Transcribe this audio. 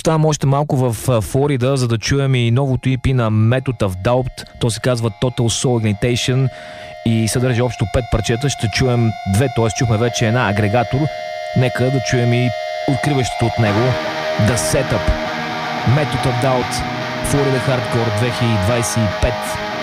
оставам още малко в Флорида, за да чуем и новото EP на Method of Doubt. То се казва Total Soul Ignition и съдържа общо 5 парчета. Ще чуем две, т.е. чухме вече една агрегатор. Нека да чуем и откриващото от него The Setup. Method of Doubt, Florida Hardcore 2025.